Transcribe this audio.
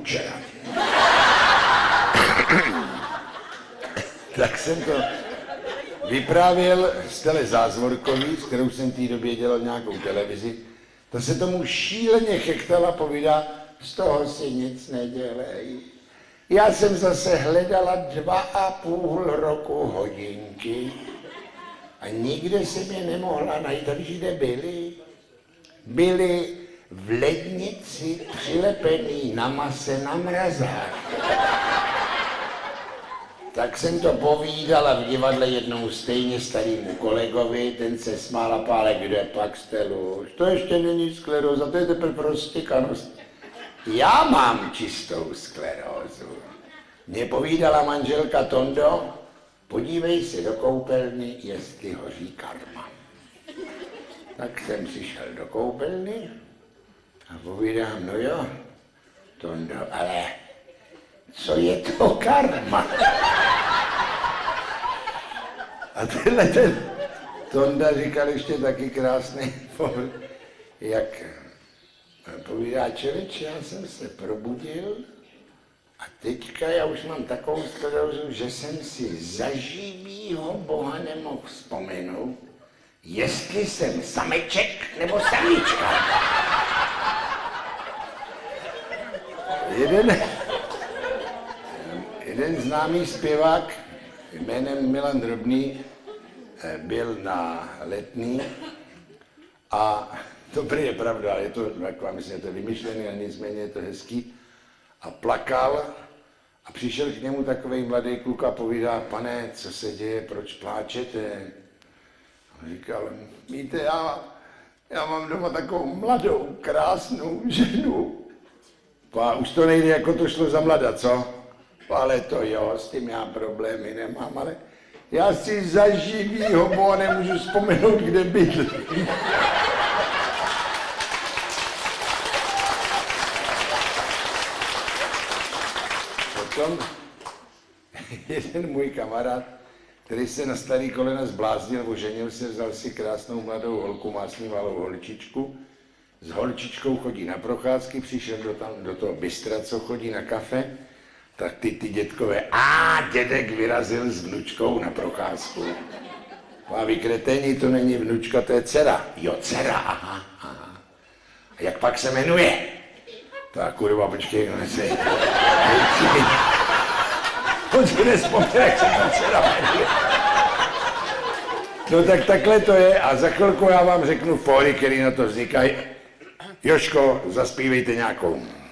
Kučera. Tak jsem to vyprávěl Stele Zázvorkový, s kterou jsem v té době dělal nějakou televizi. Ta se tomu šíleně chechtala, povídá, z toho si nic nedělej. Já jsem zase hledala 2,5 roku hodinky a nikde si mě nemohla najít. A víš, kde byly? Byly v lednici přilepený na mase na mrazák. Tak jsem to povídala v divadle jednomu stejně starému kolegovi, ten se smál a pál, kde pak Stelu, to ještě není skleróza, to je teprve prostikanost. Já mám čistou sklerózu. Mně povídala manželka Tondo, podívej se do koupelny, jestli hoří karma. Tak jsem přišel do koupelny a povídám, no jo, Tondo, ale co je to karma? A tenhle ten Tonda říkal ještě taky krásný pohled, jak povídá člověče, já jsem se probudil a teďka já už mám takovou sklerózu, že jsem si za živýho Boha nemohl vzpomenout, jestli jsem sameček nebo samička. Jeden známý zpěvák jménem Milan Drobný byl na Letný a to je pravda, je to taková, myslím, to je vymyšlený, a nicméně je to hezký. A plakal a přišel k němu takovej mladý kluk a povídá, pane, co se děje, proč pláčete? A říkal, víte, já mám doma takovou mladou, krásnou ženu. A už to nejde, jako to šlo za mlada, co? Ale to jo, s tím já problémy nemám, ale já si za živýho Boha nemůžu vzpomenout, kde bydlí. Potom jeden můj kamarád, který se na starý kolena zbláznil, oženil se, vzal si krásnou mladou holku, má s ní malou holčičku, s holčičkou chodí na procházky, přišel do toho bystra, co chodí na kafe, tak ty dětkové, dědek vyrazil s vnučkou na procházku. A vy kreténi, to není vnučka, to je dcera. Jo, dcera, aha. A jak pak se jmenuje? Tak kurva, počkej, no se... On si nespomněl, jak se ta dcera jmenuje. No tak takhle to je a za chvilku já vám řeknu fóry, který na to vznikají. Jožko, zaspívejte nějakou.